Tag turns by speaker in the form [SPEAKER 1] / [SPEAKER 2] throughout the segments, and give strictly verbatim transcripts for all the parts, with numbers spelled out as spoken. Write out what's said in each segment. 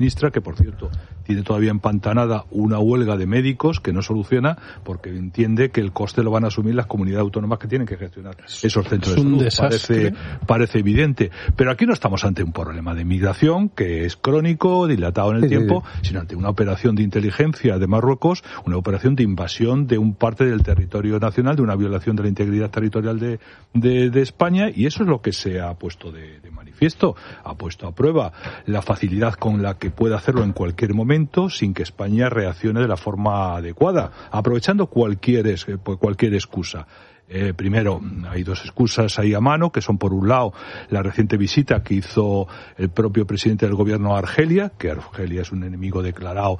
[SPEAKER 1] ministra, que por cierto tiene todavía empantanada una huelga de médicos que no soluciona porque entiende que el coste lo van a asumir las comunidades autónomas que tienen que gestionar esos centros de salud. Parece, parece evidente. Pero aquí no estamos ante un problema de migración que es crónico, dilatado en el sí, tiempo, sí. sino ante una operación de inteligencia de Marruecos, una operación de invasión de un parte del territorio nacional, de una violación de la integridad territorial de, de, de España, y eso es lo que se ha puesto de, de manifiesto, ha puesto a prueba la facilidad con la que puede hacerlo en cualquier momento sin que España reaccione de la forma adecuada, aprovechando cualquier, cualquier excusa. Eh, primero, hay dos excusas ahí a mano, que son por un lado la reciente visita que hizo el propio presidente del gobierno a Argelia, que Argelia es un enemigo declarado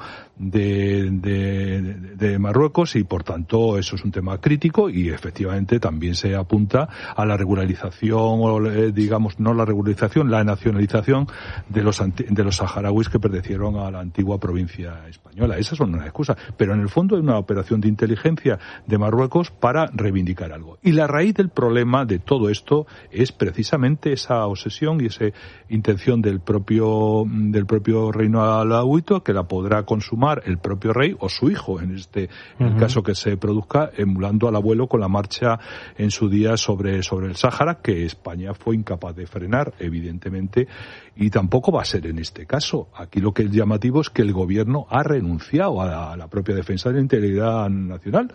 [SPEAKER 1] de, de, de Marruecos, y por tanto eso es un tema crítico, y efectivamente también se apunta a la regularización, o eh, digamos, no la regularización, la nacionalización de los, de los saharauis que pertenecieron a la antigua provincia española. Esas son una excusa, pero en el fondo es una operación de inteligencia de Marruecos para reivindicar algo. Y la raíz del problema de todo esto es precisamente esa obsesión y esa intención del propio del propio reino alauito, que la podrá consumar el propio rey o su hijo, en este en el uh-huh. caso que se produzca, emulando al abuelo con la marcha en su día sobre sobre el Sáhara, que España fue incapaz de frenar, evidentemente, y tampoco va a ser en este caso. Aquí lo que es llamativo es que el gobierno ha renunciado a la, a la propia defensa de la integridad nacional.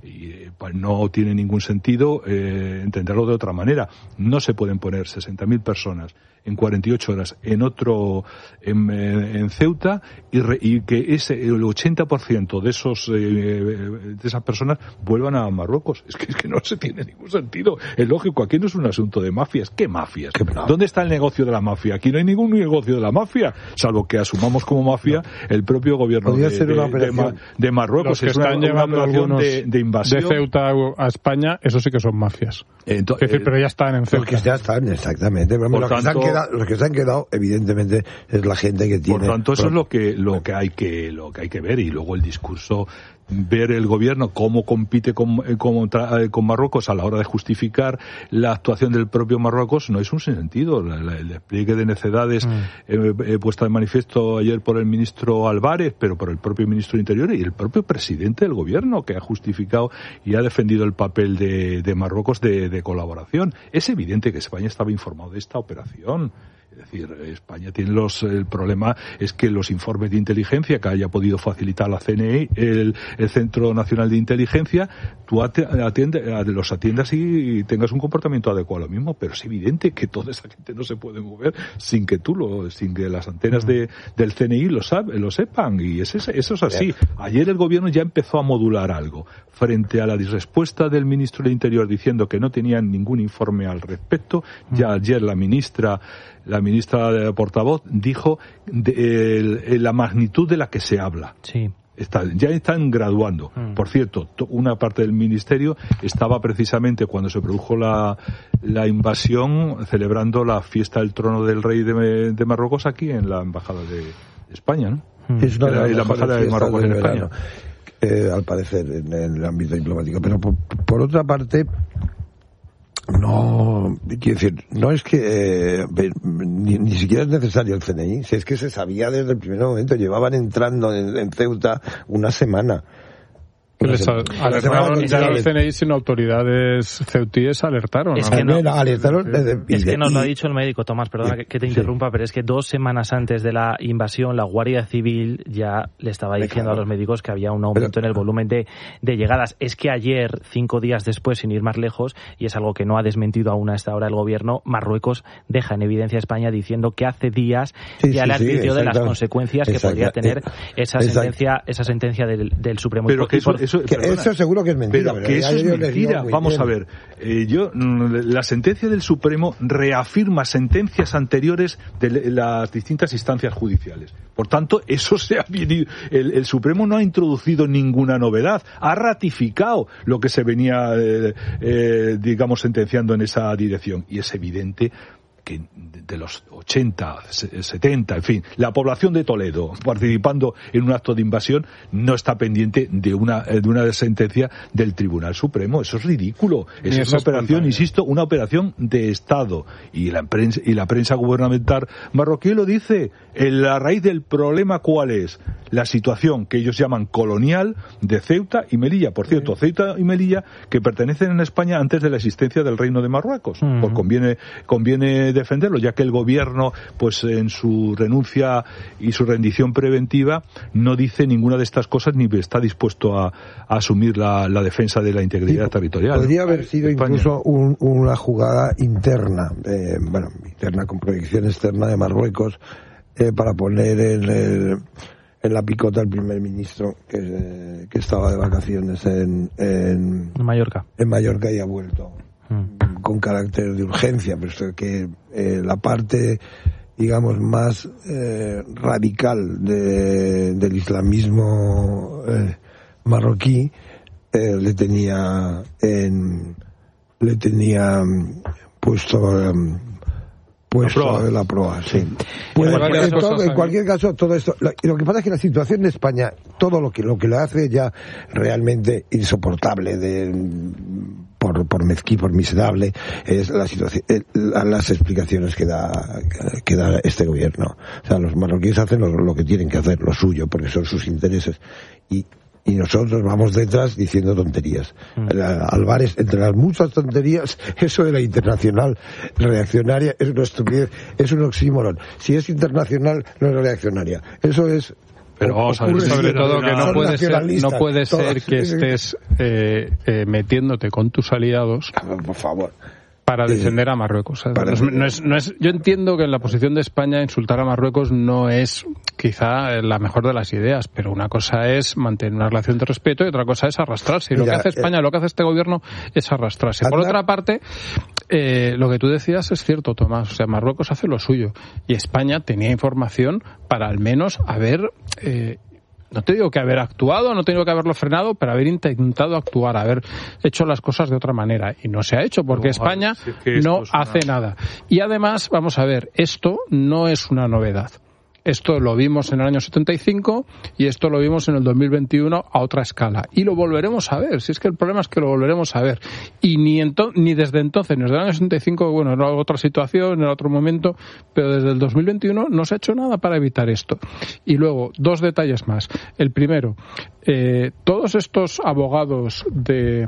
[SPEAKER 1] Y pues no tiene ningún sentido eh, entenderlo de otra manera. No se pueden poner sesenta mil personas en cuarenta y ocho horas en otro en, en Ceuta y, re, y que ese el ochenta por ciento de esos eh, de esas personas vuelvan a Marruecos. Es que, es que no se tiene ningún sentido. Es lógico, aquí no es un asunto de mafias. ¿Qué mafias? ¿Qué ¿Dónde está el negocio de la mafia? Aquí no hay ningún negocio de la mafia, salvo que asumamos como mafia no. el propio gobierno de,
[SPEAKER 2] ser una
[SPEAKER 1] de, de, de Marruecos.
[SPEAKER 3] Los que
[SPEAKER 1] es una,
[SPEAKER 3] están llevando
[SPEAKER 1] una operación
[SPEAKER 3] algunos
[SPEAKER 1] de, de invasión
[SPEAKER 3] de Ceuta a España, eso sí que son mafias. Entonces, es decir, pero ya están en Ceuta.
[SPEAKER 2] Los que ya están, exactamente. Pero los, tanto, que se han quedado, los que se han quedado, evidentemente, es la gente que tiene.
[SPEAKER 1] Por tanto, eso es lo que lo que hay que lo que hay que ver, y luego el discurso, ver el gobierno cómo compite con, con, con Marruecos a la hora de justificar la actuación del propio Marruecos, no es un sinsentido. El despliegue de necedades mm. eh, eh, puesta de manifiesto ayer por el ministro Álvarez, pero por el propio ministro de Interior y el propio presidente del gobierno, que ha justificado y ha defendido el papel de, de Marruecos de, de colaboración. Es evidente que España estaba informado de esta operación. Es decir, España tiene los, el problema es que los informes de inteligencia que haya podido facilitar la C N I, el, el Centro Nacional de Inteligencia, tú atiende, los atiendas y tengas un comportamiento adecuado a lo mismo, pero es evidente que toda esa gente no se puede mover sin que tú lo, sin que las antenas de, del C N I lo, sabe, lo sepan, y es, eso es así. Ayer el gobierno ya empezó a modular algo frente a la respuesta del ministro del Interior diciendo que no tenían ningún informe al respecto. Ya ayer la ministra la ministra de portavoz dijo de, el, la magnitud de la que se habla.
[SPEAKER 4] Sí.
[SPEAKER 1] Está, ya están graduando. Mm. Por cierto, una parte del ministerio estaba precisamente cuando se produjo la, la invasión celebrando la fiesta del trono del rey de, de Marruecos aquí en la embajada de España, ¿no?
[SPEAKER 2] Mm. Es una
[SPEAKER 1] la, la embajada de Marruecos en España.
[SPEAKER 2] Eh, al parecer, en, en el ámbito diplomático. Pero por, por otra parte, no, quiero decir, no es que eh, ni, ni siquiera es necesario el C N I, si es que se sabía desde el primer momento, llevaban entrando en, en Ceuta una semana.
[SPEAKER 3] Les alertaron ya el C N I, sino autoridades ceutíes alertaron.
[SPEAKER 4] Es que, no,
[SPEAKER 2] alertaron
[SPEAKER 4] y, es que nos lo ha dicho el médico, Tomás, perdona que, que te interrumpa, sí. pero es que dos semanas antes de la invasión, la Guardia Civil ya le estaba diciendo claro. a los médicos que había un aumento pero, en el volumen de, de llegadas. Es que ayer, cinco días después, sin ir más lejos, y es algo que no ha desmentido aún a esta hora el gobierno, Marruecos deja en evidencia a España diciendo que hace días
[SPEAKER 2] sí,
[SPEAKER 4] ya
[SPEAKER 2] sí,
[SPEAKER 4] le advirtió
[SPEAKER 2] sí,
[SPEAKER 4] de las consecuencias que
[SPEAKER 2] exacto,
[SPEAKER 4] podría tener esa
[SPEAKER 2] exacto.
[SPEAKER 4] sentencia esa sentencia del, del Supremo.
[SPEAKER 1] Pero que eso, eso,
[SPEAKER 2] que eso seguro que es mentira.
[SPEAKER 1] Pero que eso es mentira. Vamos a ver. Eh, yo la sentencia del Supremo reafirma sentencias anteriores de las distintas instancias judiciales. Por tanto, eso se ha venido. El, el Supremo no ha introducido ninguna novedad. Ha ratificado lo que se venía, eh, eh, digamos, sentenciando en esa dirección. Y es evidente que de los ochenta, setenta, en fin, la población de Toledo participando en un acto de invasión no está pendiente de una de una sentencia del Tribunal Supremo. Eso es ridículo. Eso es una operación, insisto, una operación de Estado. Y la prensa, y la prensa gubernamental marroquí lo dice. La raíz del problema, ¿cuál es? La situación que ellos llaman colonial de Ceuta y Melilla. Por cierto, Ceuta y Melilla que pertenecen a España antes de la existencia del Reino de Marruecos. Uh-huh. Pues conviene, conviene defenderlo, ya que el gobierno, pues en su renuncia y su rendición preventiva, no dice ninguna de estas cosas ni está dispuesto a, a asumir la, la defensa de la integridad sí, territorial.
[SPEAKER 2] Podría haber sido España. incluso un, una jugada interna, eh, bueno, interna con proyección externa de Marruecos, eh, para poner en, el, en la picota al primer ministro que, eh, que estaba de vacaciones en, en,
[SPEAKER 4] en Mallorca.
[SPEAKER 2] En Mallorca y ha vuelto mm. con carácter de urgencia, pero que eh, la parte, digamos, más eh, radical de, del islamismo eh, marroquí eh, le tenía en, le tenía puesto um, puesto en la proa, sí. Pues, en, todo, en cualquier caso, todo esto, lo, lo que pasa es que la situación de España, todo lo que lo que lo hace ya realmente insoportable, de por por mezquí, por miserable, es la situación, las explicaciones que da que da este gobierno. O sea, los marroquíes hacen lo, lo que tienen que hacer, lo suyo, porque son sus intereses, y y nosotros vamos detrás diciendo tonterías. Mm. Álvarez, entre las muchas tonterías, eso de la internacional reaccionaria es una estupidez, es un oxímoron. Si es internacional, no es reaccionaria. Eso es...
[SPEAKER 3] Pero vamos a ver, sobre todo que no puede ser, no puede ser que estés eh, eh, metiéndote con tus aliados,
[SPEAKER 2] por favor,
[SPEAKER 3] para defender a Marruecos. Para... No, no es, no es, yo entiendo que en la posición de España insultar a Marruecos no es quizá la mejor de las ideas, pero una cosa es mantener una relación de respeto y otra cosa es arrastrarse. Y lo Mira, que hace España, eh, lo que hace este gobierno es arrastrarse. Por otra parte, eh, lo que tú decías es cierto, Tomás. O sea, Marruecos hace lo suyo y España tenía información para al menos haber... Eh, no te digo que haber actuado, no te digo que haberlo frenado, pero haber intentado actuar, haber hecho las cosas de otra manera. Y no se ha hecho, porque no, España si es que no hace una... nada. Y además, vamos a ver, esto no es una novedad. Esto lo vimos en el año setenta y cinco y esto lo vimos en el dos mil veintiuno a otra escala. Y lo volveremos a ver. Si es que el problema es que lo volveremos a ver. Y ni ento- ni desde entonces, ni desde el año setenta y cinco, bueno, era otra situación, era otro momento, pero desde el dos mil veintiuno no se ha hecho nada para evitar esto. Y luego, dos detalles más. El primero, eh, todos estos abogados de,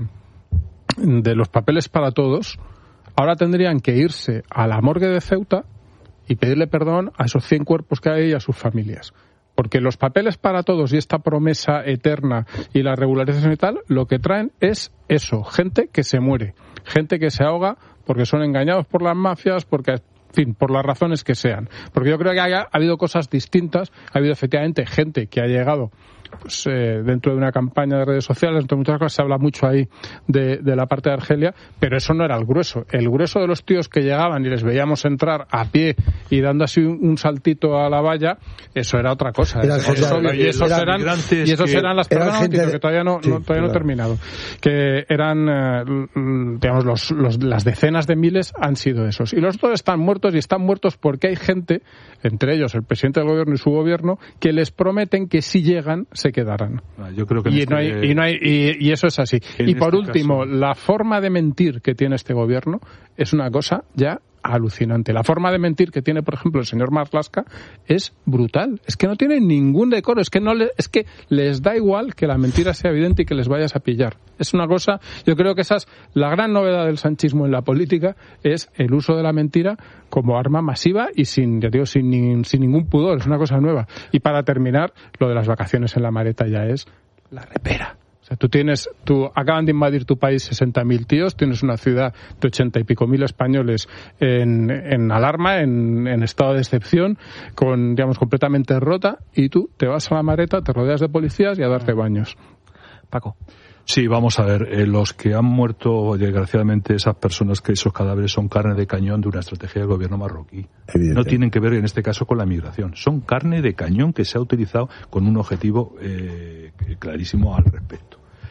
[SPEAKER 3] de los papeles para todos ahora tendrían que irse a la morgue de Ceuta y pedirle perdón a esos cien cuerpos que hay y a sus familias. Porque los papeles para todos y esta promesa eterna y la regularización y tal, lo que traen es eso, gente que se muere, gente que se ahoga porque son engañados por las mafias, porque, en fin, por las razones que sean. Porque yo creo que haya, ha habido cosas distintas, ha habido efectivamente gente que ha llegado pues eh, dentro de una campaña de redes sociales, dentro de muchas cosas se habla mucho ahí de, de la parte de Argelia, pero eso no era el grueso. El grueso de los tíos que llegaban y les veíamos entrar a pie y dando así un, un saltito a la valla, eso era otra cosa.
[SPEAKER 2] Era
[SPEAKER 3] eso, eso, y esos
[SPEAKER 2] era,
[SPEAKER 3] eran, y esos que, eran las personas de... que todavía no,
[SPEAKER 2] sí,
[SPEAKER 3] no todavía
[SPEAKER 2] claro.
[SPEAKER 3] no he terminado. Que eran, eh, digamos, los, los, las decenas de miles han sido esos. Y los otros están muertos y están muertos porque hay gente, entre ellos el presidente del gobierno y su gobierno, que les prometen que si llegan se quedarán.
[SPEAKER 1] Yo creo que
[SPEAKER 3] y,
[SPEAKER 1] este,
[SPEAKER 3] no hay, y, no hay, y, y eso es así. Y por
[SPEAKER 1] este
[SPEAKER 3] último,
[SPEAKER 1] caso...
[SPEAKER 3] la forma de mentir que tiene este gobierno es una cosa ya alucinante. La forma de mentir que tiene, por ejemplo, el señor Marlaska es brutal. Es que no tiene ningún decoro. Es que no le, es que les da igual que la mentira sea evidente y que les vayas a pillar. Es una cosa, yo creo que esa es la gran novedad del sanchismo en la política, es el uso de la mentira como arma masiva y sin, ya digo, sin, sin ningún pudor. Es una cosa nueva. Y para terminar, lo de las vacaciones en la Mareta ya es la repera. O sea, tú tienes, tú acaban de invadir tu país sesenta mil tíos, tienes una ciudad de ochenta y pico mil españoles en, en alarma, en, en estado de excepción, con, digamos, completamente rota, y tú te vas a la Mareta, te rodeas de policías y a darte baños.
[SPEAKER 4] Paco.
[SPEAKER 1] Sí, vamos a ver, eh, los que han muerto, desgraciadamente, esas personas, que esos cadáveres son carne de cañón de una estrategia del gobierno marroquí. Evidente. No tienen que ver, en este caso, con la migración. Son carne de cañón que se ha utilizado con un objetivo eh, clarísimo al respecto.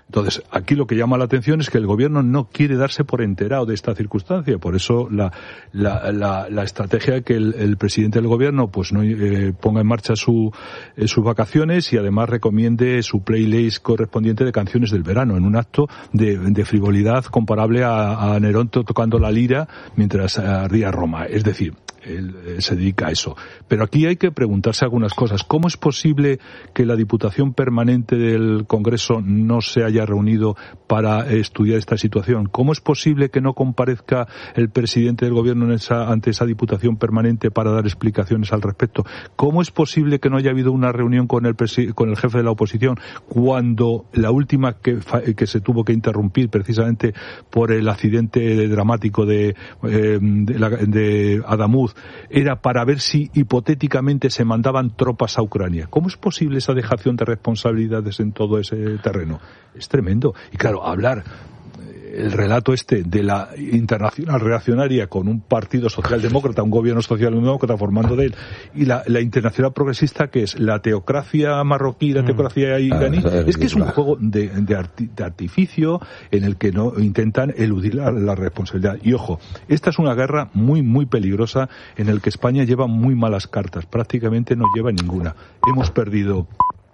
[SPEAKER 1] Entonces, aquí lo que llama la atención es que el gobierno no quiere darse por enterado de esta circunstancia. Por eso la, la, la, la estrategia que el, el presidente del gobierno pues no eh, ponga en marcha su, eh, sus vacaciones y además recomiende su playlist correspondiente de canciones del verano, en un acto de, de frivolidad comparable a, a Nerón tocando la lira mientras ardía Roma. Es decir, él, él se dedica a eso. Pero aquí hay que preguntarse algunas cosas. ¿Cómo es posible que la Diputación Permanente del Congreso no se haya reunido para estudiar esta situación? ¿Cómo es posible que no comparezca el presidente del gobierno en esa, ante esa Diputación Permanente para dar explicaciones al respecto? ¿Cómo es posible que no haya habido una reunión con el, con el jefe de la oposición cuando la última que, que se tuvo que interrumpir precisamente por el accidente dramático de, eh, de, la, de Adamuz era para ver si hipotéticamente se mandaban tropas a Ucrania? ¿Cómo es posible esa dejación de responsabilidades en todo ese terreno? Es tremendo. Y claro, hablar el relato este de la internacional reaccionaria con un partido socialdemócrata, un gobierno socialdemócrata formando de él, y la, la internacional progresista, que es la teocracia marroquí, la teocracia iraní, es que es un juego de, de, arti, de artificio en el que no intentan eludir la, la responsabilidad. Y ojo, esta es una guerra muy, muy peligrosa en el que España lleva muy malas cartas, prácticamente no lleva ninguna. Hemos perdido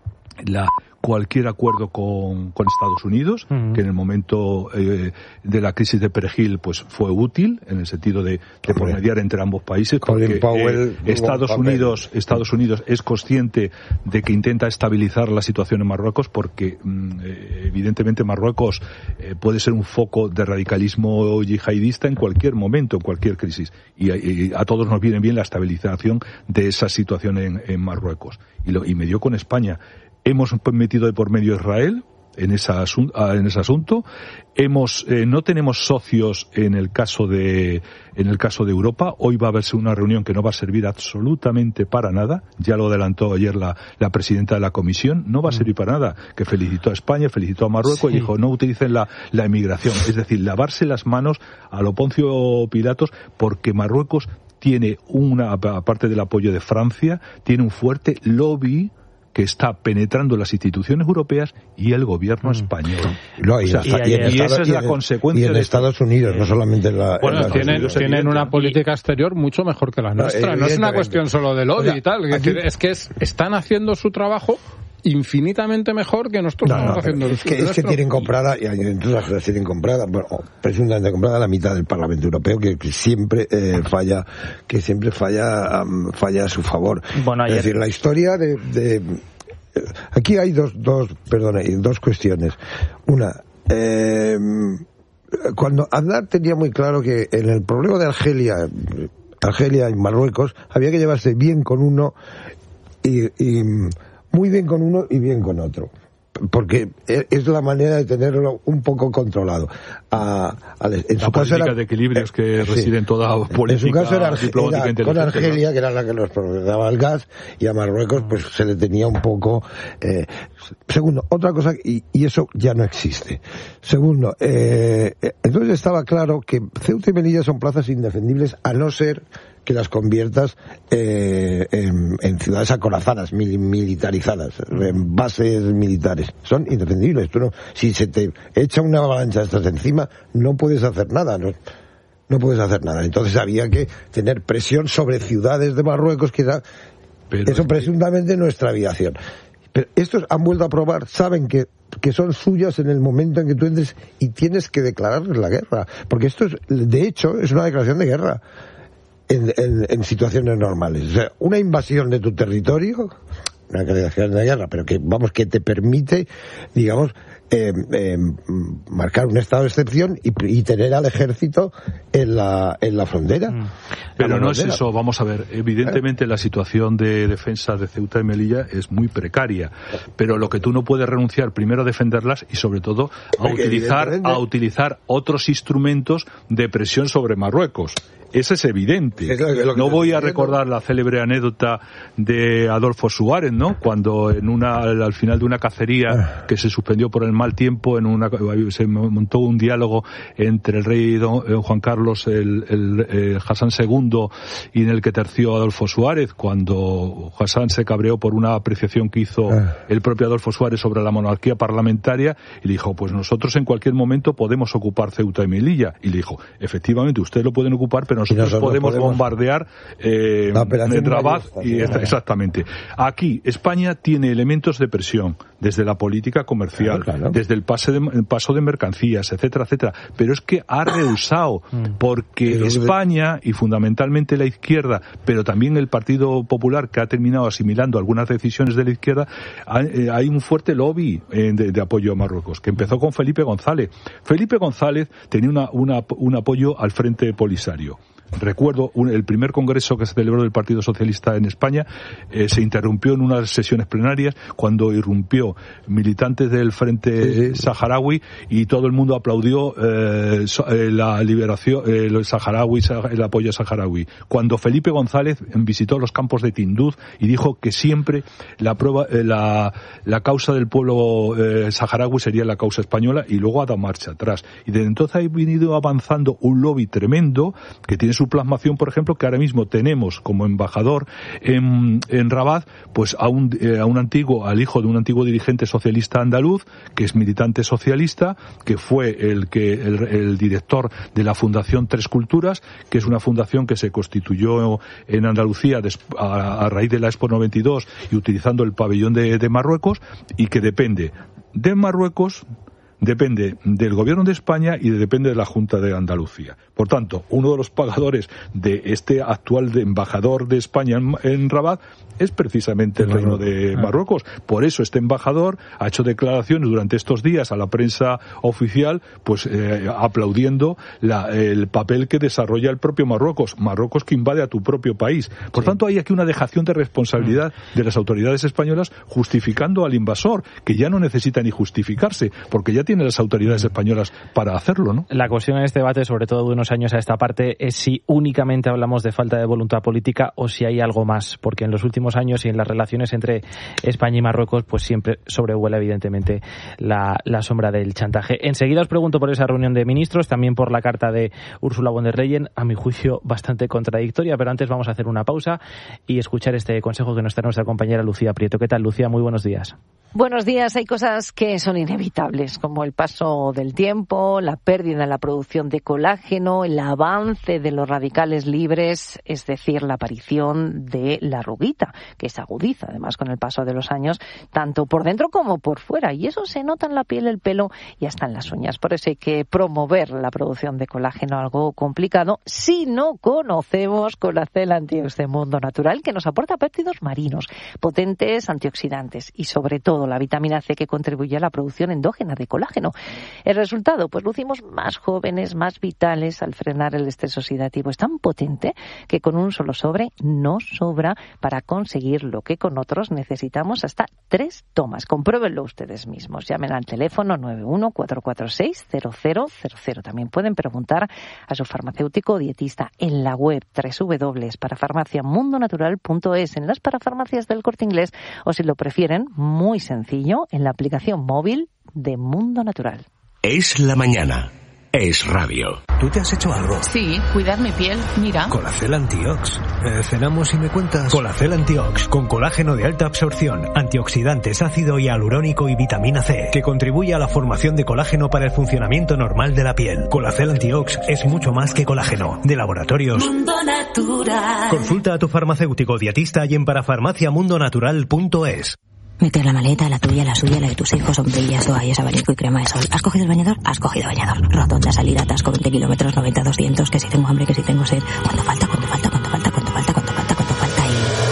[SPEAKER 1] la cualquier acuerdo con, con Estados Unidos, uh-huh. que en el momento eh, de la crisis de Perejil pues fue útil en el sentido de, de por mediar entre ambos países, porque eh, Estados Unidos Estados Unidos es consciente de que intenta estabilizar la situación en Marruecos, porque eh, evidentemente Marruecos eh, puede ser un foco de radicalismo yihadista en cualquier momento, en cualquier crisis, y, y a todos nos viene bien la estabilización de esa situación en, en Marruecos, y, lo, y medio con España. Hemos metido de por medio a Israel en, esa asun- en ese asunto. Hemos, eh, no tenemos socios en el caso de, en el caso de Europa. Hoy va a haberse una reunión que no va a servir absolutamente para nada. Ya lo adelantó ayer la, la presidenta de la Comisión. No va a servir para nada. Que felicitó a España, felicitó a Marruecos, sí. Y dijo, no utilicen la, la emigración. Es decir, lavarse las manos a lo Poncio Pilatos, porque Marruecos tiene una, aparte del apoyo de Francia, tiene un fuerte lobby que está penetrando las instituciones europeas y el gobierno mm. español.
[SPEAKER 2] No, y,
[SPEAKER 1] o sea,
[SPEAKER 2] hasta,
[SPEAKER 1] y,
[SPEAKER 2] y, en
[SPEAKER 1] y
[SPEAKER 2] Estados,
[SPEAKER 1] esa es la
[SPEAKER 2] y en,
[SPEAKER 1] consecuencia
[SPEAKER 2] y en
[SPEAKER 1] de
[SPEAKER 2] Estados Unidos, no solamente en la...
[SPEAKER 3] Bueno,
[SPEAKER 2] en
[SPEAKER 3] tienen,
[SPEAKER 2] Unidos,
[SPEAKER 3] tienen una política exterior mucho mejor que la nuestra. No es una cuestión solo de lobby, o sea, y tal. Aquí, es que es, están haciendo su trabajo infinitamente mejor que nosotros no, estamos no, haciendo.
[SPEAKER 2] Es que, es que tienen comprada, y entonces las tienen comprada, bueno, presuntamente comprada la mitad del Parlamento Europeo, que, que siempre eh, falla, que siempre falla, um, falla a su favor. Bueno, ayer... Es decir, la historia de, de aquí hay dos, dos, perdona, hay dos cuestiones. Una, eh, cuando Aznar tenía muy claro que en el problema de Argelia, Argelia y Marruecos, había que llevarse bien con uno y, y muy bien con uno y bien con otro, porque es la manera de tenerlo un poco controlado. A, a, en
[SPEAKER 1] la
[SPEAKER 2] su caso
[SPEAKER 1] política
[SPEAKER 2] era,
[SPEAKER 1] de equilibrios que
[SPEAKER 2] sí,
[SPEAKER 1] reside en toda política.
[SPEAKER 2] En su caso era,
[SPEAKER 1] diplomática
[SPEAKER 2] era con Argelia, ¿no? Que era la que nos proporcionaba el gas, y a Marruecos pues se le tenía un poco. Eh, segundo, otra cosa, y, y eso ya no existe. Segundo, eh, entonces estaba claro que Ceuta y Melilla son plazas indefendibles, a no ser que las conviertas eh, en, en ciudades acorazadas, mil, militarizadas, en bases militares. Son indefendibles. Tú no, si se te echa una avalancha de estas encima, no puedes hacer nada. No, no puedes hacer nada. Entonces había que tener presión sobre ciudades de Marruecos, que era Pero eso presuntamente nuestra aviación. Pero estos han vuelto a probar, saben que que son suyas en el momento en que tú entres y tienes que declararles la guerra. Porque esto es, de hecho, es una declaración de guerra. En, en, en situaciones normales. O sea, una invasión de tu territorio, una declaración de guerra, pero que, vamos, que te permite, digamos, eh, eh, marcar un estado de excepción y, y tener al ejército en la, en la frontera. Mm.
[SPEAKER 1] Pero la no frontera. Es eso, vamos a ver, evidentemente ¿Eh? La situación de defensa de Ceuta y Melilla es muy precaria, pero lo que tú no puedes renunciar, primero a defenderlas y sobre todo a Porque utilizar, a utilizar otros instrumentos de presión sobre Marruecos. Eso es evidente. Es lo que, lo que no voy a recordar la célebre anécdota de Adolfo Suárez, ¿no? Cuando en una, al final de una cacería que se suspendió por el mal tiempo, en una, se montó un diálogo entre el rey don, eh, Juan Carlos, el, el eh, Hassan segundo, y en el que terció Adolfo Suárez, cuando Hassan se cabreó por una apreciación que hizo el propio Adolfo Suárez sobre la monarquía parlamentaria, y le dijo, pues nosotros en cualquier momento podemos ocupar Ceuta y Melilla. Y le dijo, efectivamente, ustedes lo pueden ocupar, pero nosotros, nosotros podemos, podemos bombardear eh, en Rabat. Y esta, exactamente. Aquí, España tiene elementos de presión, desde la política comercial, claro, claro. desde el, pase de, el paso de mercancías, etcétera, etcétera. Pero es que ha rehusado, porque España, y fundamentalmente la izquierda, pero también el Partido Popular, que ha terminado asimilando algunas decisiones de la izquierda, hay, hay un fuerte lobby eh, de, de apoyo a Marruecos, que empezó con Felipe González. Felipe González tenía una, una, un apoyo al Frente Polisario. Recuerdo un, el primer congreso que se celebró del Partido Socialista en España, eh, se interrumpió en unas sesiones plenarias cuando irrumpió militantes del Frente sí, sí. Saharaui, y todo el mundo aplaudió eh, la liberación, eh, los saharauis, el apoyo saharaui. Cuando Felipe González visitó los campos de Tinduf y dijo que siempre la prueba, eh, la, la causa del pueblo eh, saharaui sería la causa española, y luego ha dado marcha atrás. Y desde entonces ha venido avanzando un lobby tremendo que tiene su plasmación, por ejemplo, que ahora mismo tenemos como embajador en, en Rabat, pues a un, eh, a un antiguo, al hijo de un antiguo dirigente socialista andaluz, que es militante socialista, que fue el que el, el director de la Fundación Tres Culturas, que es una fundación que se constituyó en Andalucía a, a raíz de la Expo noventa y dos y utilizando el pabellón de, de Marruecos, y que depende de Marruecos, depende del Gobierno de España y depende de la Junta de Andalucía. Por tanto, uno de los pagadores de este actual de embajador de España en, en Rabat es precisamente el Reino de Marruecos. Por eso este embajador ha hecho declaraciones durante estos días a la prensa oficial, pues eh, aplaudiendo la, el papel que desarrolla el propio Marruecos. Marruecos que invade a tu propio país. Por sí. tanto, hay aquí una dejación de responsabilidad de las autoridades españolas justificando al invasor, que ya no necesita ni justificarse, porque ya tiene las autoridades españolas para hacerlo, ¿no?
[SPEAKER 4] La cuestión en este debate, sobre todo de unos años a esta parte, es si únicamente hablamos de falta de voluntad política o si hay algo más, porque en los últimos años y en las relaciones entre España y Marruecos, pues siempre sobrevuela evidentemente la, la sombra del chantaje. Enseguida os pregunto por esa reunión de ministros, también por la carta de Ursula von der Leyen, a mi juicio bastante contradictoria, pero antes vamos a hacer una pausa y escuchar este consejo que nos trae nuestra compañera Lucía Prieto. ¿Qué tal, Lucía? Muy buenos días.
[SPEAKER 5] Buenos días. Hay cosas que son inevitables, como el paso del tiempo, la pérdida en la producción de colágeno, el avance de los radicales libres, es decir, la aparición de la arruguita, que se agudiza además con el paso de los años, tanto por dentro como por fuera. Y eso se nota en la piel, el pelo y hasta en las uñas. Por eso hay que promover la producción de colágeno, algo complicado, si no conocemos Colacel Antiox de Mundo Natural, que nos aporta péptidos marinos, potentes antioxidantes y sobre todo la vitamina C, que contribuye a la producción endógena de colágeno. El resultado, pues lucimos más jóvenes, más vitales al frenar el estrés oxidativo. Es tan potente que con un solo sobre nos sobra para conseguir lo que con otros necesitamos hasta tres tomas. Compruébenlo ustedes mismos. Llamen al teléfono nueve uno cuatro cuatro seis cero cero cero cero. También pueden preguntar a su farmacéutico o dietista en la web doble u doble u doble u punto para farmacia mundo natural punto es, en las parafarmacias del Corte Inglés, o si lo prefieren, muy sencillo, en la aplicación móvil de Mundo Natural.
[SPEAKER 6] Es la mañana. Es radio.
[SPEAKER 7] ¿Tú te has hecho algo?
[SPEAKER 8] Sí, cuidar mi piel, mira.
[SPEAKER 7] Colacel Antiox. Eh, cenamos y me cuentas. Colacel Antiox, con colágeno de alta absorción, antioxidantes, ácido hialurónico y vitamina C, que contribuye a la formación de colágeno para el funcionamiento normal de la piel. Colacel Antiox es mucho más que colágeno. De laboratorios
[SPEAKER 9] Mundo Natural.
[SPEAKER 7] Consulta a tu farmacéutico dietista y en parafarmacia mundo natural punto es.
[SPEAKER 10] Meter la maleta, la tuya, la suya, la de tus hijos, sombrillas, toallas, abanico y crema de sol. ¿Has cogido el bañador? Has cogido el bañador. Rotonda, salida, atasco, veinte kilómetros, noventa, doscientos, que si tengo hambre, que si tengo sed. ¿Cuánto falta? ¿Cuánto falta? ¿Cuánto falta? ¿Cuánto falta? ¿Cuánto falta? ¿Cuánto falta?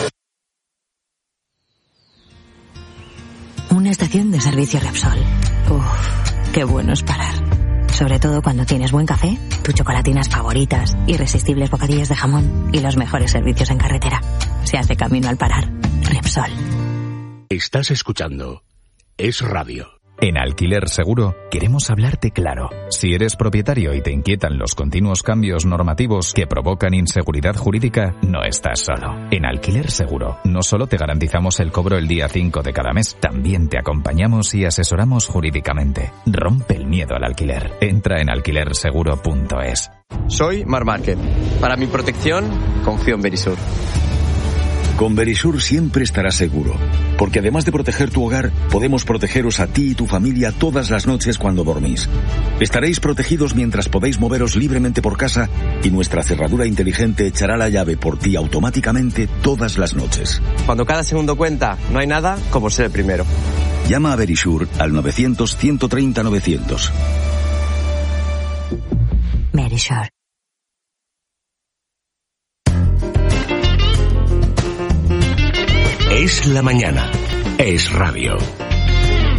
[SPEAKER 10] Y... una estación de servicio Repsol. Uff, qué bueno es parar. Sobre todo cuando tienes buen café, tus chocolatinas favoritas, irresistibles bocadillas de jamón y los mejores servicios en carretera. Se hace camino al parar. Repsol.
[SPEAKER 6] Estás escuchando Es Radio.
[SPEAKER 9] En Alquiler Seguro queremos hablarte claro. Si eres propietario y te inquietan los continuos cambios normativos que provocan inseguridad jurídica, no estás solo. En Alquiler Seguro no solo te garantizamos el cobro el día cinco de cada mes, también te acompañamos y asesoramos jurídicamente. Rompe el miedo al alquiler. Entra en alquiler seguro punto es.
[SPEAKER 11] Soy Mar Márquez. Para mi protección, confío en Verisur.
[SPEAKER 12] Con Verisur siempre estarás seguro, porque además de proteger tu hogar, podemos protegeros a ti y tu familia todas las noches cuando dormís. Estaréis protegidos mientras podéis moveros libremente por casa y nuestra cerradura inteligente echará la llave por ti automáticamente todas las noches.
[SPEAKER 11] Cuando cada segundo cuenta, no hay nada como ser el primero.
[SPEAKER 12] Llama a Verisur al novecientos, ciento treinta, novecientos.
[SPEAKER 10] Verisur.
[SPEAKER 6] Es la mañana. Es radio.